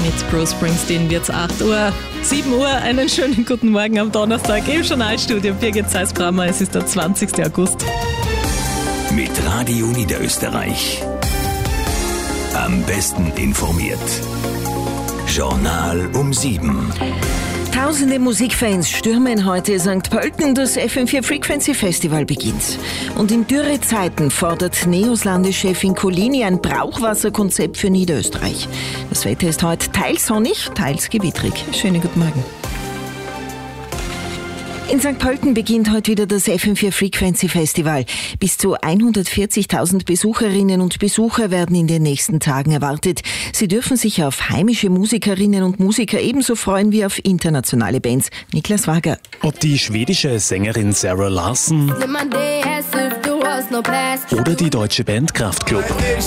Mit Bruce Springsteen wird's 8 Uhr, 7 Uhr. Einen schönen guten Morgen am Donnerstag im Journalstudio. Birgit Zeiss-Brammer, es ist der 20. August. Mit Radio Niederösterreich. Am besten informiert. Journal um 7. Tausende Musikfans stürmen heute St. Pölten. Das FM4 Frequency Festival beginnt. Und in Dürrezeiten fordert Neos-Landeschefin Collini ein Brauchwasserkonzept für Niederösterreich. Das Wetter ist heute teils sonnig, teils gewittrig. Schönen guten Morgen. In St. Pölten beginnt heute wieder das FM4 Frequency Festival. Bis zu 140.000 Besucherinnen und Besucher werden in den nächsten Tagen erwartet. Sie dürfen sich auf heimische Musikerinnen und Musiker ebenso freuen wie auf internationale Bands. Niklas Wager. Ob die schwedische Sängerin Sarah Larsson oder die deutsche Band Kraftklub.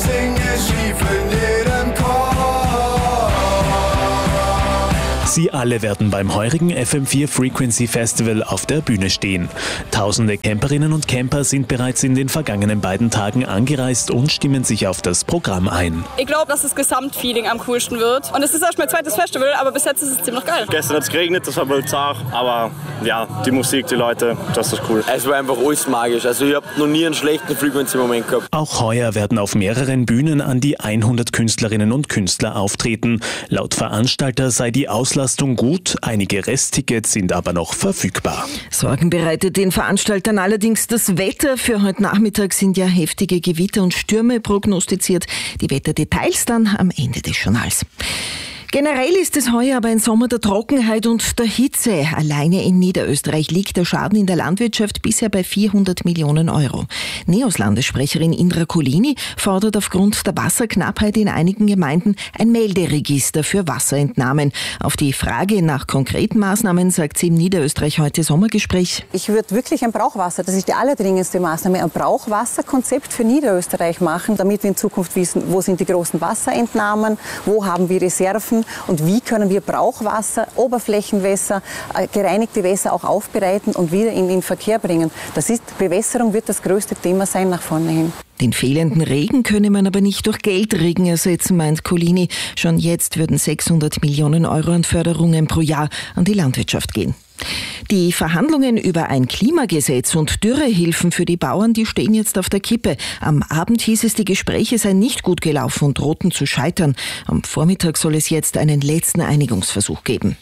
Sie alle werden beim heurigen FM4 Frequency Festival auf der Bühne stehen. Tausende Camperinnen und Camper sind bereits in den vergangenen beiden Tagen angereist und stimmen sich auf das Programm ein. Ich glaube, dass das Gesamtfeeling am coolsten wird. Und es ist erst mein zweites Festival, aber bis jetzt ist es ziemlich geil. Gestern hat es geregnet, das war wohl zart, aber ja, die Musik, die Leute, das ist cool. Es war einfach alles magisch. Also ich habe noch nie einen schlechten Frequency-Moment gehabt. Auch heuer werden auf mehreren Bühnen an die 100 Künstlerinnen und Künstler auftreten. Laut Veranstalter sei die Auslastung gut, einige Resttickets sind aber noch verfügbar. Sorgen bereitet den Veranstaltern allerdings das Wetter. Für heute Nachmittag sind ja heftige Gewitter und Stürme prognostiziert. Die Wetterdetails dann am Ende des Journals. Generell ist es heuer aber ein Sommer der Trockenheit und der Hitze. Alleine in Niederösterreich liegt der Schaden in der Landwirtschaft bisher bei 400 Millionen Euro. Neos-Landessprecherin Indra Collini fordert aufgrund der Wasserknappheit in einigen Gemeinden ein Melderegister für Wasserentnahmen. Auf die Frage nach konkreten Maßnahmen sagt sie im Niederösterreich heute Sommergespräch. Ich würde wirklich ein Brauchwasser, das ist die allerdringendste Maßnahme, ein Brauchwasserkonzept für Niederösterreich machen, damit wir in Zukunft wissen, wo sind die großen Wasserentnahmen, wo haben wir Reserven, und wie können wir Brauchwasser, Oberflächenwässer, gereinigte Wässer auch aufbereiten und wieder in den Verkehr bringen. Bewässerung wird das größte Thema sein nach vorne hin. Den fehlenden Regen könne man aber nicht durch Geldregen ersetzen, meint Collini. Schon jetzt würden 600 Millionen Euro an Förderungen pro Jahr an die Landwirtschaft gehen. Die Verhandlungen über ein Klimagesetz und Dürrehilfen für die Bauern, die stehen jetzt auf der Kippe. Am Abend hieß es, die Gespräche seien nicht gut gelaufen und drohten zu scheitern. Am Vormittag soll es jetzt einen letzten Einigungsversuch geben.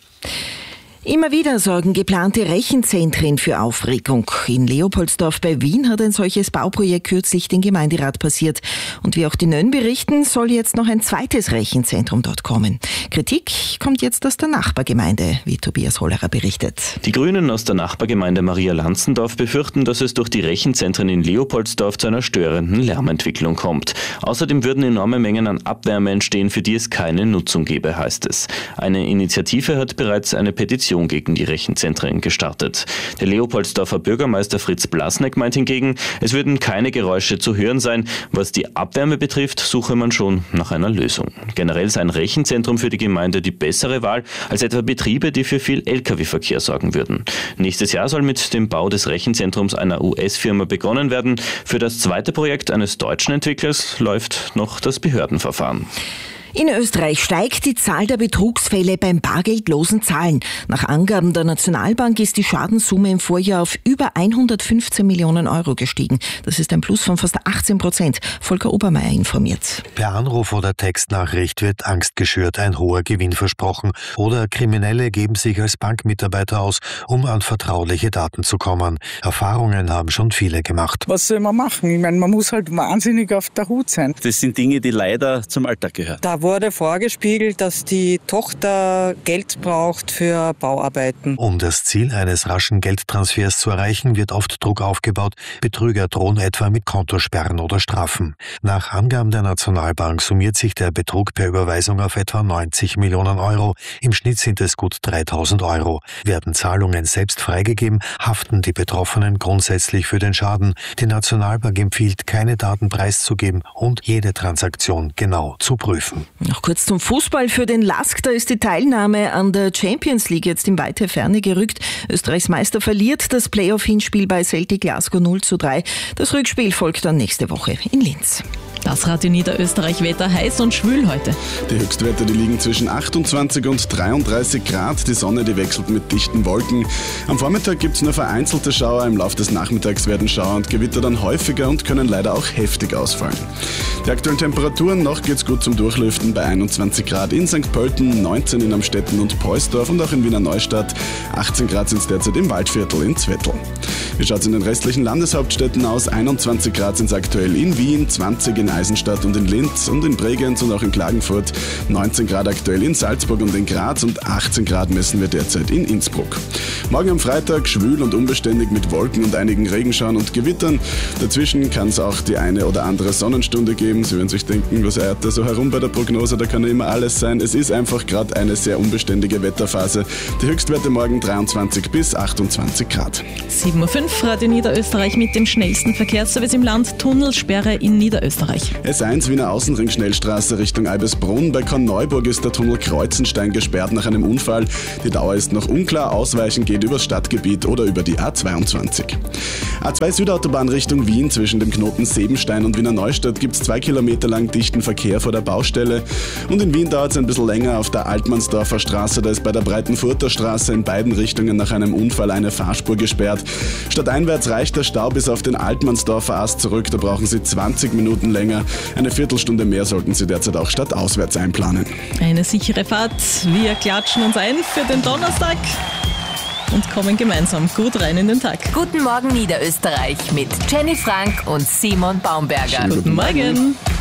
Immer wieder sorgen geplante Rechenzentren für Aufregung. In Leopoldsdorf bei Wien hat ein solches Bauprojekt kürzlich den Gemeinderat passiert. Und wie auch die Nön berichten, soll jetzt noch ein zweites Rechenzentrum dort kommen. Kritik kommt jetzt aus der Nachbargemeinde, wie Tobias Hollerer berichtet. Die Grünen aus der Nachbargemeinde Maria Lanzendorf befürchten, dass es durch die Rechenzentren in Leopoldsdorf zu einer störenden Lärmentwicklung kommt. Außerdem würden enorme Mengen an Abwärme entstehen, für die es keine Nutzung gäbe, heißt es. Eine Initiative hat bereits eine Petition gegen die Rechenzentren gestartet. Der Leopoldsdorfer Bürgermeister Fritz Blasneck meint hingegen, es würden keine Geräusche zu hören sein. Was die Abwärme betrifft, suche man schon nach einer Lösung. Generell sei ein Rechenzentrum für die Gemeinde die bessere Wahl als etwa Betriebe, die für viel Lkw-Verkehr sorgen würden. Nächstes Jahr soll mit dem Bau des Rechenzentrums einer US-Firma begonnen werden. Für das zweite Projekt eines deutschen Entwicklers läuft noch das Behördenverfahren. In Österreich steigt die Zahl der Betrugsfälle beim bargeldlosen Zahlen. Nach Angaben der Nationalbank ist die Schadenssumme im Vorjahr auf über 115 Millionen Euro gestiegen. Das ist ein Plus von fast 18%. Volker Obermeier informiert. Per Anruf oder Textnachricht wird Angst geschürt, ein hoher Gewinn versprochen. Oder Kriminelle geben sich als Bankmitarbeiter aus, um an vertrauliche Daten zu kommen. Erfahrungen haben schon viele gemacht. Was soll man machen? Ich meine, man muss halt wahnsinnig auf der Hut sein. Das sind Dinge, die leider zum Alltag gehören. Da wurde vorgespiegelt, dass die Tochter Geld braucht für Bauarbeiten. Um das Ziel eines raschen Geldtransfers zu erreichen, wird oft Druck aufgebaut. Betrüger drohen etwa mit Kontosperren oder Strafen. Nach Angaben der Nationalbank summiert sich der Betrug per Überweisung auf etwa 90 Millionen Euro. Im Schnitt sind es gut 3.000 Euro. Werden Zahlungen selbst freigegeben, haften die Betroffenen grundsätzlich für den Schaden. Die Nationalbank empfiehlt, keine Daten preiszugeben und jede Transaktion genau zu prüfen. Noch kurz zum Fußball. Für den LASK, da ist die Teilnahme an der Champions League jetzt in weite Ferne gerückt. Österreichs Meister verliert das Playoff-Hinspiel bei Celtic Glasgow 0:3. Das Rückspiel folgt dann nächste Woche in Linz. Das Radio Niederösterreich-Wetter, heiß und schwül heute. Die Höchstwerte, die liegen zwischen 28 und 33 Grad. Die Sonne, die wechselt mit dichten Wolken. Am Vormittag gibt es nur vereinzelte Schauer. Im Laufe des Nachmittags werden Schauer und Gewitter dann häufiger und können leider auch heftig ausfallen. Die aktuellen Temperaturen, noch geht's gut zum Durchlüften bei 21 Grad in St. Pölten, 19 in Amstetten und Poisdorf und auch in Wiener Neustadt. 18 Grad sind es derzeit im Waldviertel in Zwettl. Wie schaut es in den restlichen Landeshauptstädten aus? 21 Grad sind es aktuell in Wien, 20 in Eisenstadt und in Linz und in Bregenz und auch in Klagenfurt, 19 Grad aktuell in Salzburg und in Graz und 18 Grad messen wir derzeit in Innsbruck. Morgen am Freitag schwül und unbeständig mit Wolken und einigen Regenschauern und Gewittern. Dazwischen kann es auch die eine oder andere Sonnenstunde geben. Sie werden sich denken, was eiert da so herum bei der Prognose, da kann ja immer alles sein. Es ist einfach gerade eine sehr unbeständige Wetterphase. Die Höchstwerte morgen 23 bis 28 Grad. 7.05 Uhr, Radio Niederösterreich mit dem schnellsten Verkehrsservice im Land. Tunnelsperre in Niederösterreich. S1 Wiener Außenring Schnellstraße Richtung Eibisbrunn. Bei Korneuburg ist der Tunnel Kreuzenstein gesperrt nach einem Unfall. Die Dauer ist noch unklar. Ausweichen geht übers Stadtgebiet oder über die A22. A2 Südautobahn Richtung Wien. Zwischen dem Knoten Sebenstein und Wiener Neustadt gibt es 2 Kilometer lang dichten Verkehr vor der Baustelle. Und in Wien dauert es ein bisschen länger auf der Altmannsdorfer Straße. Da ist bei der Breitenfurter Straße in beiden Richtungen nach einem Unfall eine Fahrspur gesperrt. Stadteinwärts reicht der Stau bis auf den Altmannsdorfer Ast zurück. Da brauchen Sie 20 Minuten länger. Eine Viertelstunde mehr sollten Sie derzeit auch stadtauswärts einplanen. Eine sichere Fahrt. Wir klatschen uns ein für den Donnerstag und kommen gemeinsam gut rein in den Tag. Guten Morgen Niederösterreich mit Jenny Frank und Simon Baumberger. Guten Morgen.